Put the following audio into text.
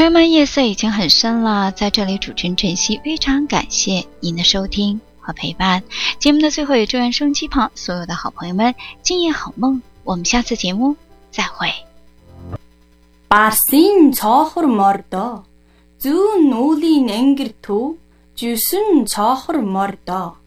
朋友们，夜色已经很深了，在这里主持人晨曦非常感谢您的收听和陪伴。节目的最后也祝愿收音机旁所有的好朋友们今夜好梦，我们下次节目再会。 Барсын цоохор мордоо зүүн нүүлийн нэнгэр төв жүсэн цоохор мордоо